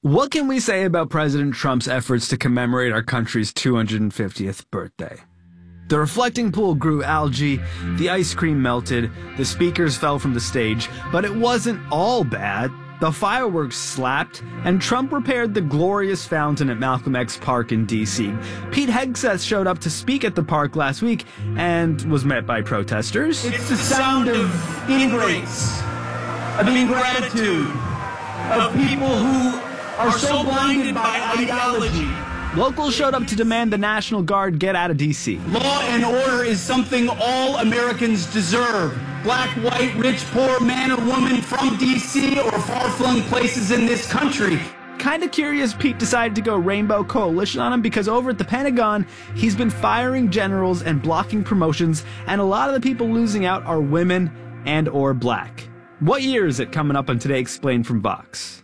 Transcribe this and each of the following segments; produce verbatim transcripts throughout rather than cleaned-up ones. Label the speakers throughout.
Speaker 1: What can we say about President Trump's efforts to commemorate our country's two hundred fiftieth birthday? The reflecting pool grew algae, the ice cream melted, the speakers fell from the stage, but it wasn't all bad. The fireworks slapped, and Trump repaired the glorious fountain at Malcolm X Park in D C. Pete Hegseth showed up to speak at the park last week and was met by protesters.
Speaker 2: It's the sound of ingrates, of ingratitude, of people who are so blinded by ideology.
Speaker 1: Locals showed up to demand the National Guard get out of D C.
Speaker 2: Law and order is something all Americans deserve. Black, white, rich, poor, man or woman from D C or far-flung places in this country.
Speaker 1: Kind of curious Pete decided to go Rainbow Coalition on him because over at the Pentagon, he's been firing generals and blocking promotions, and a lot of the people losing out are women and or black. What year is it coming up on Today Explained from Vox?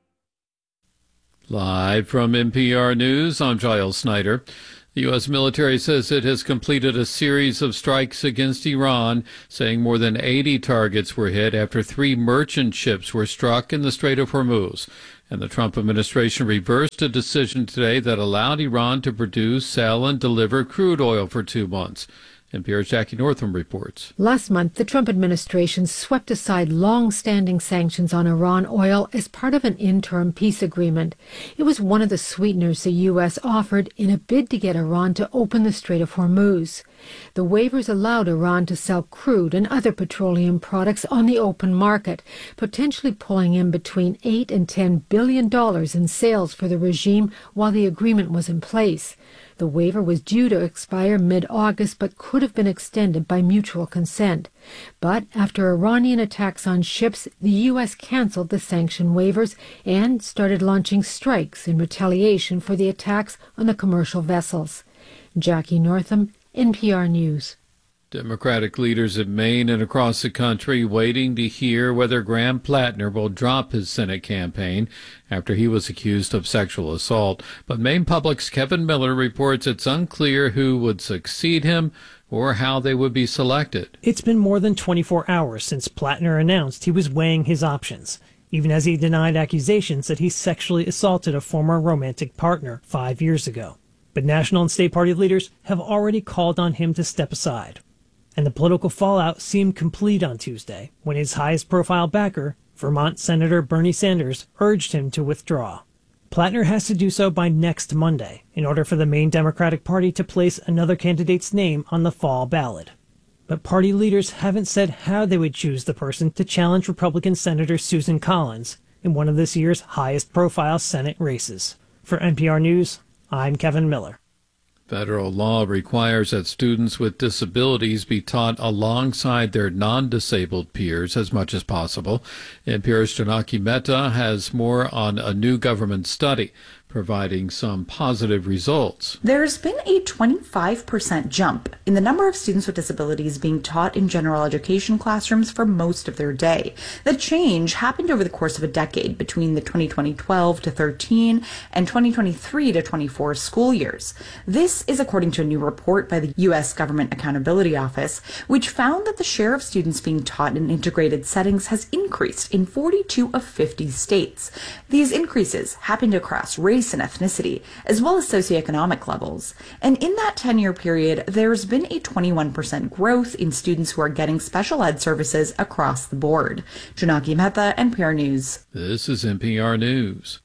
Speaker 3: Live from N P R News, I'm Giles Snyder. The U S military says it has completed a series of strikes against Iran, saying more than eighty targets were hit after three merchant ships were struck in the Strait of Hormuz. And the Trump administration reversed a decision today that allowed Iran to produce, sell, and deliver crude oil for two months. N P R's Jackie Northam reports.
Speaker 4: Last month, the Trump administration swept aside long-standing sanctions on Iran oil as part of an interim peace agreement. It was one of the sweeteners the U S offered in a bid to get Iran to open the Strait of Hormuz. The waivers allowed Iran to sell crude and other petroleum products on the open market, potentially pulling in between eight and ten billion dollars in sales for the regime while the agreement was in place. The waiver was due to expire mid-August but could have been extended by mutual consent. But after Iranian attacks on ships, the U S canceled the sanction waivers and started launching strikes in retaliation for the attacks on the commercial vessels. Jackie Northam, N P R News.
Speaker 3: Democratic leaders in Maine and across the country waiting to hear whether Graham Plattner will drop his Senate campaign after he was accused of sexual assault. But Maine Public's Kevin Miller reports it's unclear who would succeed him or how they would be selected.
Speaker 5: It's been more than twenty-four hours since Plattner announced he was weighing his options, even as he denied accusations that he sexually assaulted a former romantic partner five years ago. But national and state party leaders have already called on him to step aside. And the political fallout seemed complete on Tuesday when his highest-profile backer, Vermont Senator Bernie Sanders, urged him to withdraw. Plattner has to do so by next Monday in order for the Maine Democratic Party to place another candidate's name on the fall ballot. But party leaders haven't said how they would choose the person to challenge Republican Senator Susan Collins in one of this year's highest-profile Senate races. For N P R News, I'm Kevin Miller.
Speaker 3: Federal law requires that students with disabilities be taught alongside their non-disabled peers as much as possible. N P R's Janaki Mehta has more on a new government study providing some positive results.
Speaker 6: There's been a twenty-five percent jump in the number of students with disabilities being taught in general education classrooms for most of their day. The change happened over the course of a decade between the twenty twelve to thirteen and twenty twenty-three to twenty-four school years. This is according to a new report by the U S Government Accountability Office, which found that the share of students being taught in integrated settings has increased in forty-two of fifty states. These increases happened across race and ethnicity, as well as socioeconomic levels. And in that ten-year period, there's been a twenty-one percent growth in students who are getting special ed services across the board. Janaki Mehta, N P R News.
Speaker 3: This is N P R News.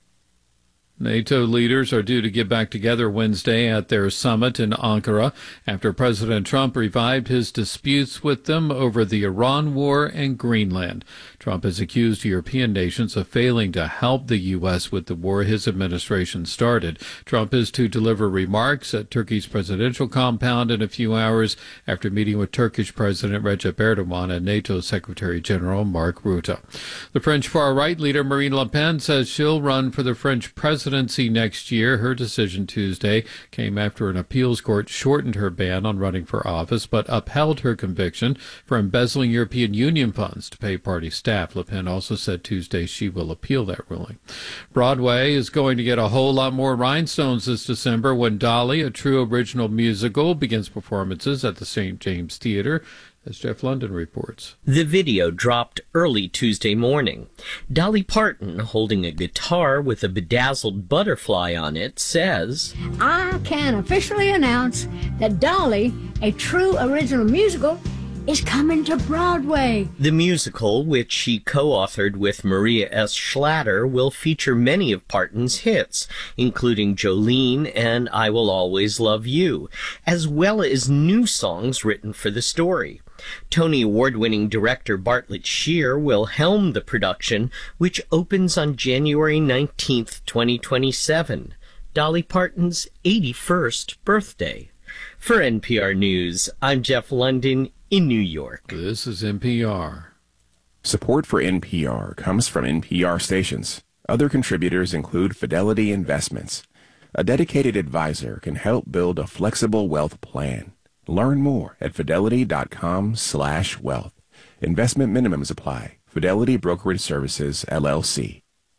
Speaker 3: NATO leaders are due to get back together Wednesday at their summit in Ankara after President Trump revived his disputes with them over the Iran war and Greenland. Trump has accused European nations of failing to help the U S with the war his administration started. Trump is to deliver remarks at Turkey's presidential compound in a few hours after meeting with Turkish President Recep Erdogan and NATO Secretary General Mark Rutte. The French far-right leader Marine Le Pen says she'll run for the French presidency next year. Her decision Tuesday came after an appeals court shortened her ban on running for office but upheld her conviction for embezzling European Union funds to pay party staff. Le Pen also said Tuesday she will appeal that ruling. Broadway is going to get a whole lot more rhinestones this December when Dolly, a true original musical, begins performances at the Saint James Theater. as Jeff London reports.
Speaker 7: The video dropped early Tuesday morning. Dolly Parton, holding a guitar with a bedazzled butterfly on it, says,
Speaker 8: I can officially announce that Dolly, a true original musical, is coming to Broadway.
Speaker 7: The musical, which she co-authored with Maria S. Schlatter, will feature many of Parton's hits, including Jolene and I Will Always Love You, as well as new songs written for the story. Tony Award-winning director Bartlett Sher will helm the production, which opens on January nineteenth, twenty twenty-seven, Dolly Parton's eighty-first birthday. For N P R News, I'm Jeff London in New York.
Speaker 3: This is N P R.
Speaker 9: Support for N P R comes from N P R stations. Other contributors include Fidelity Investments. A dedicated advisor can help build a flexible wealth plan. Learn more at fidelity.com slash wealth. Investment minimums apply. Fidelity Brokerage Services, L L C.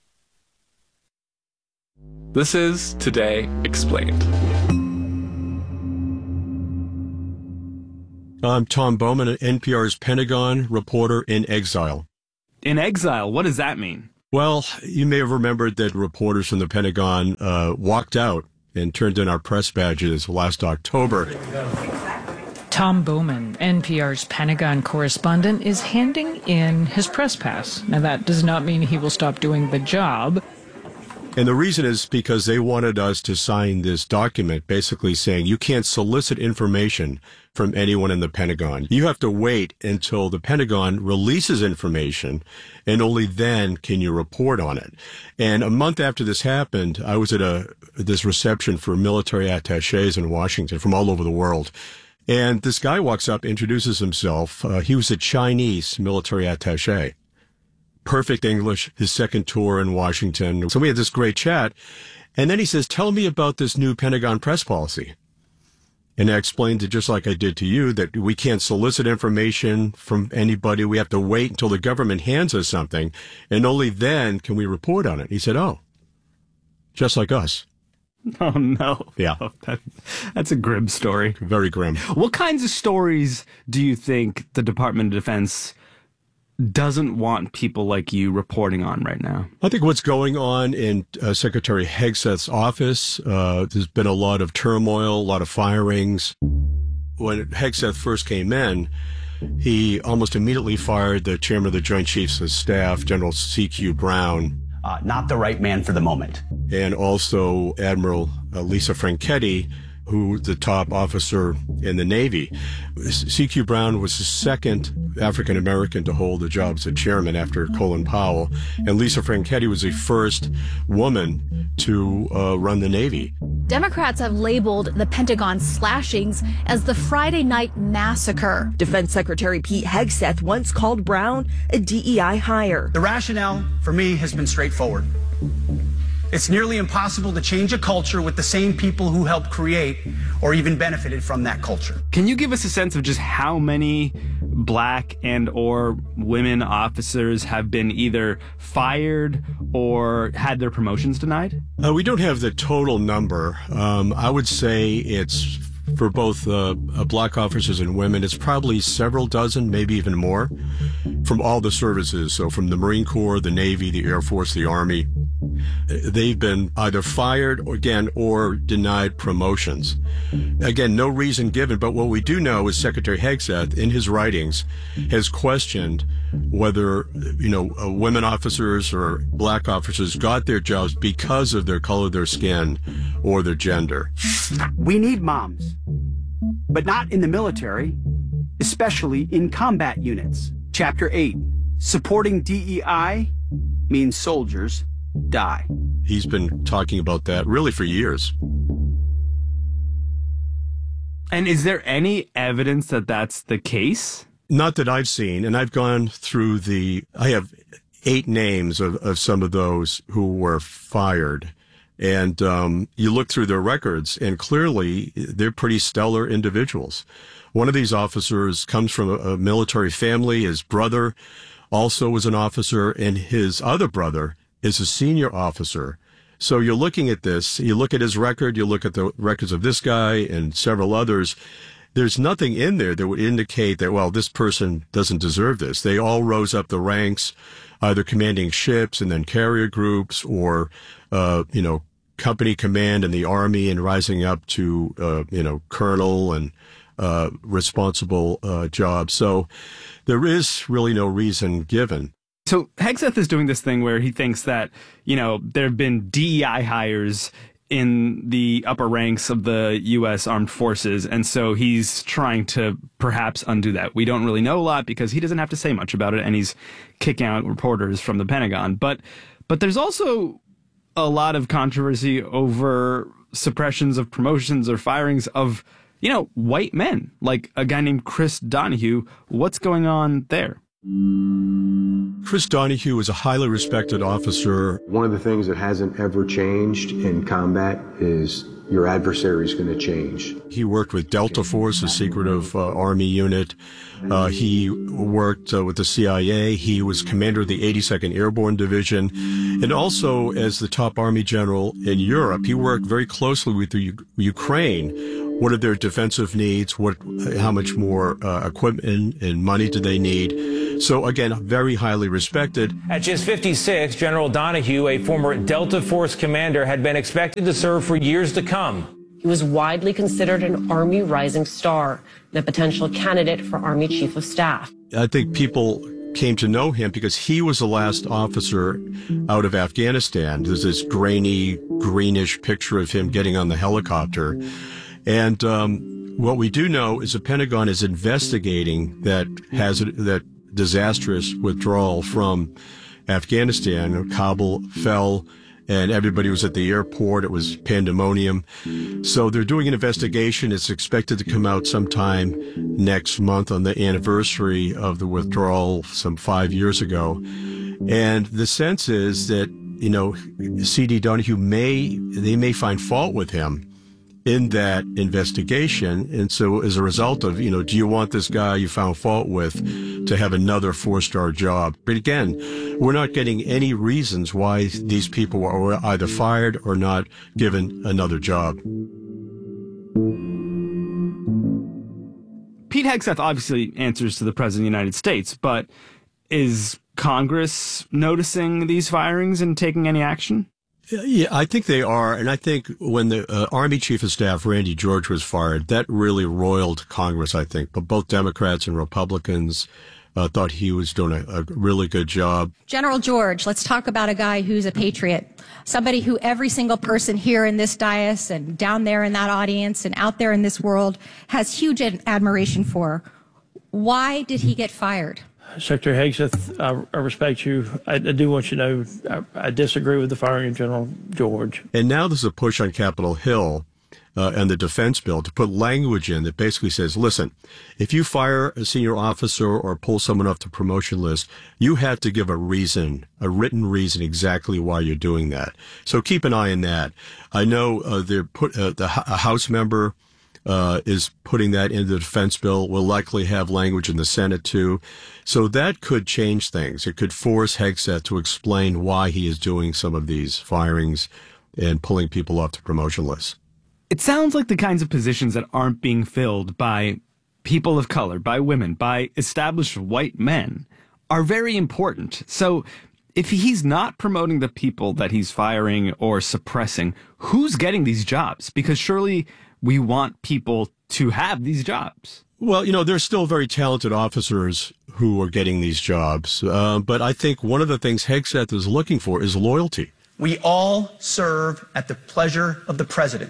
Speaker 10: This is Today Explained.
Speaker 11: I'm Tom Bowman, N P R's Pentagon reporter in exile.
Speaker 1: In exile? What does that mean?
Speaker 11: Well, you may have remembered that reporters from the Pentagon uh, walked out and turned in our press badges last October.
Speaker 12: Tom Bowman, N P R's Pentagon correspondent, is handing in his press pass. Now, that does not mean he will stop doing the job.
Speaker 11: And the reason is because they wanted us to sign this document basically saying you can't solicit information from anyone in the Pentagon. You have to wait until the Pentagon releases information, and only then can you report on it. And a month after this happened, I was at a this reception for military attachés in Washington from all over the world. And this guy walks up, introduces himself. Uh, he was a Chinese military attaché. Perfect English, his second tour in Washington. So we had this great chat. And then he says, tell me about this new Pentagon press policy. And I explained it just like I did to you, that we can't solicit information from anybody. We have to wait until the government hands us something, and only then can we report on it. He said, oh, just like us.
Speaker 1: Oh, no.
Speaker 11: Yeah.
Speaker 1: Oh, that, that's a grim story.
Speaker 11: Very grim.
Speaker 1: What kinds of stories do you think the Department of Defense doesn't want people like you reporting on right now?
Speaker 11: I think what's going on in uh, Secretary Hegseth's office, uh, there's been a lot of turmoil, a lot of firings. When Hegseth first came in, he almost immediately fired the chairman of the Joint Chiefs of Staff, General C Q Brown.
Speaker 2: Uh, not the right man for the moment.
Speaker 11: And also Admiral uh, Lisa Franchetti, who the top officer in the Navy. C Q Brown was the second African-American to hold the job as a chairman after Colin Powell. And Lisa Franchetti was the first woman to uh, run the Navy.
Speaker 13: Democrats have labeled the Pentagon slashings as the Friday night massacre.
Speaker 14: Defense Secretary Pete Hegseth once called Brown a D E I hire.
Speaker 2: The rationale for me has been straightforward. It's nearly impossible to change a culture with the same people who helped create or even benefited from that culture.
Speaker 1: Can you give us a sense of just how many black and or women officers have been either fired or had their promotions denied?
Speaker 11: Uh, we don't have the total number. Um, I would say it's, for both uh, black officers and women, it's probably several dozen, maybe even more, from all the services. So from the Marine Corps, the Navy, the Air Force, the Army. They've been either fired, again, or denied promotions. Again, no reason given, but what we do know is Secretary Hegseth, in his writings, has questioned whether, you know, uh, women officers or black officers got their jobs because of their color of their skin or their gender.
Speaker 2: We need moms, but not in the military, especially in combat units. Chapter eight, supporting D E I means soldiers die.
Speaker 11: He's been talking about that really for years.
Speaker 1: And is there any evidence that that's the case?
Speaker 11: Not that I've seen, and I've gone through the, I have eight names of, of some of those who were fired. And um, you look through their records, and clearly they're pretty stellar individuals. One of these officers comes from a, a military family. His brother also was an officer, and his other brother is a senior officer. So you're looking at this, you look at his record, you look at the records of this guy and several others. there's nothing in there that would indicate that, well, this person doesn't deserve this. They all rose up the ranks, either commanding ships and then carrier groups, or, uh, you know, company command in the Army and rising up to, uh, you know, colonel and uh, responsible uh, jobs. So there is really no reason given.
Speaker 1: So Hegseth is doing this thing where he thinks that, you know, there have been D E I hires in the upper ranks of the U S Armed Forces, and so he's trying to perhaps undo that. We don't really know a lot because he doesn't have to say much about it, and he's kicking out reporters from the Pentagon. But but there's also a lot of controversy over suppressions of promotions or firings of, you know, white men, like a guy named Chris Donahue. What's going on there?
Speaker 11: Chris Donahue is a highly respected officer.
Speaker 15: One of the things that hasn't ever changed in combat is your adversary is going to change.
Speaker 11: He worked with Delta Force, a secretive uh, Army unit. Uh, he worked uh, with the C I A. He was commander of the eighty-second Airborne Division. And also, as the top Army general in Europe, he worked very closely with the U- Ukraine. What are their defensive needs? What, how much more uh, equipment and money do they need? So again, very highly respected.
Speaker 16: At just fifty-six, General Donahue, a former Delta Force commander, had been expected to serve for years to come.
Speaker 17: He was widely considered an Army rising star and a potential candidate for Army Chief of Staff.
Speaker 11: I think people came to know him because he was the last officer out of Afghanistan. There's this grainy, greenish picture of him getting on the helicopter. And um, what we do know is the Pentagon is investigating that hazard, that disastrous withdrawal from Afghanistan. Kabul fell, and everybody was at the airport. It was pandemonium. So they're doing an investigation. It's expected to come out sometime next month on the anniversary of the withdrawal some five years ago. And the sense is that, you know, C D Donahue may, they may find fault with him in that investigation. And so as a result of, you know, do you want this guy you found fault with to have another four-star job? But again, we're not getting any reasons why these people were either fired or not given another job.
Speaker 1: Pete Hegseth obviously answers to the President of the United States, but is Congress noticing these firings and taking any action?
Speaker 11: Yeah, I think they are. And I think when the uh, Army Chief of Staff, Randy George, was fired, that really roiled Congress, I think. But both Democrats and Republicans uh, thought he was doing a, a really good job.
Speaker 18: General George, let's talk about a guy who's a patriot, somebody who every single person here in this dais and down there in that audience and out there in this world has huge ad- admiration for. Why did he get fired?
Speaker 19: Secretary Hegseth, I, I respect you. I, I do want you to know I, I disagree with the firing of General George.
Speaker 11: And now there's a push on Capitol Hill uh, and the defense bill to put language in that basically says, listen, if you fire a senior officer or pull someone off the promotion list, you have to give a reason, a written reason exactly why you're doing that. So keep an eye on that. I know uh, they're put, uh, the a House member Uh, is putting that into the defense bill, will likely have language in the Senate too. So that could change things. It could force Hegseth to explain why he is doing some of these firings and pulling people off the promotion list.
Speaker 1: It sounds like the kinds of positions that aren't being filled by people of color, by women, by established white men are very important. So if he's not promoting the people that he's firing or suppressing, who's getting these jobs? Because surely we want people to have these jobs.
Speaker 11: Well, you know, there's still very talented officers who are getting these jobs. Uh, but I think one of the things Hegseth is looking for is loyalty.
Speaker 2: We all serve at the pleasure of the president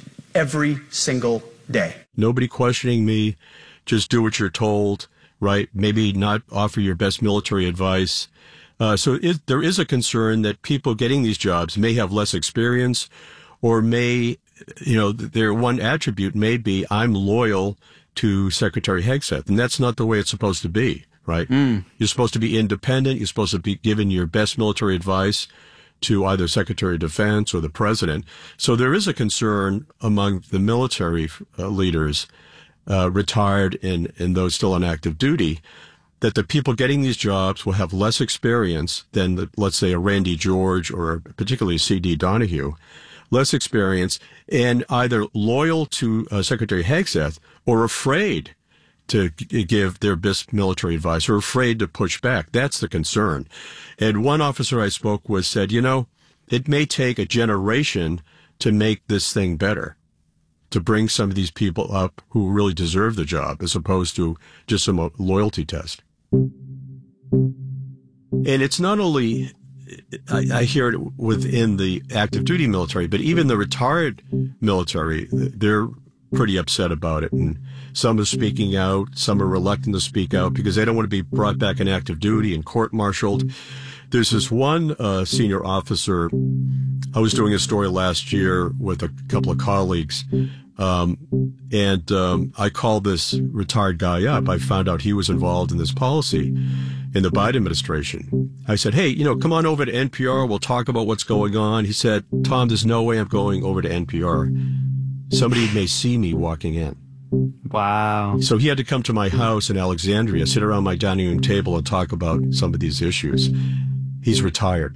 Speaker 2: every single day.
Speaker 11: Nobody questioning me. Just do what you're told, right? Maybe not offer your best military advice. Uh, so it, there is a concern that people getting these jobs may have less experience or may, you know, their one attribute may be, I'm loyal to Secretary Hegseth. And that's not the way it's supposed to be, right? Mm. You're supposed to be independent. You're supposed to be giving your best military advice to either Secretary of Defense or the president. So there is a concern among the military uh, leaders, uh, retired and, and those still on active duty, that the people getting these jobs will have less experience than, the, let's say, a Randy George or particularly C D Donahue. less experienced, and either loyal to uh, Secretary Hegseth or afraid to g- give their best military advice or afraid to push back. That's the concern. And one officer I spoke with said, you know, it may take a generation to make this thing better, to bring some of these people up who really deserve the job as opposed to just some loyalty test. And it's not only, I, I hear it within the active duty military, but even the retired military, they're pretty upset about it. And some are speaking out, some are reluctant to speak out because they don't want to be brought back in active duty and court-martialed. There's this one uh, senior officer. I was doing a story last year with a couple of colleagues, um, and um, I called this retired guy up. I found out he was involved in this policy in the Biden administration. I said, hey, you know, come on over to N P R. We'll talk about what's going on. He said, Tom, there's no way I'm going over to N P R. Somebody may see me walking in.
Speaker 1: Wow.
Speaker 11: So he had to come to my house in Alexandria, sit around my dining room table and talk about some of these issues. He's retired.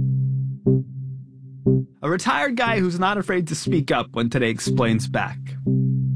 Speaker 1: A retired guy who's not afraid to speak up when Today Explains back.